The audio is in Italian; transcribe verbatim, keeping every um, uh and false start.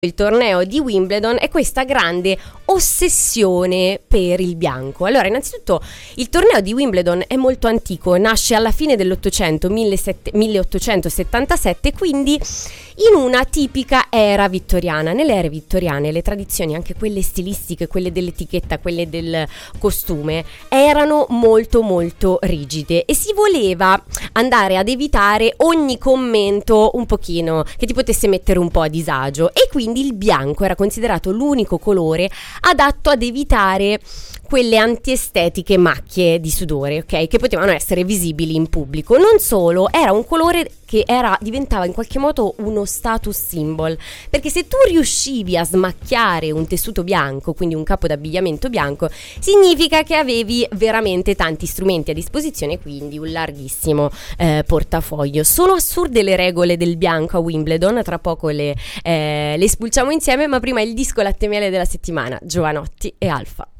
il torneo di Wimbledon è questa grande ossessione per il bianco. Allora, innanzitutto il torneo di Wimbledon è molto antico, nasce alla fine dell'Ottocento, milleottocentosettantasette, quindi in una tipica era vittoriana. Nelle ere vittoriane le tradizioni, anche quelle stilistiche, quelle dell'etichetta, quelle del costume, erano molto molto rigide e si voleva andare ad evitare ogni commento un pochino che ti potesse mettere un po' a disagio, e quindi il bianco era considerato l'unico colore adatto ad evitare quelle antiestetiche macchie di sudore, ok, che potevano essere visibili in pubblico. Non solo, era un colore che era, diventava in qualche modo uno status symbol, perché se tu riuscivi a smacchiare un tessuto bianco, quindi un capo d'abbigliamento bianco, significa che avevi veramente tanti strumenti a disposizione, quindi un larghissimo eh, portafoglio. Sono assurde le regole del bianco a Wimbledon, tra poco le, eh, le spulciamo insieme, ma prima il disco latte e miele della settimana, Jovanotti e Alfa.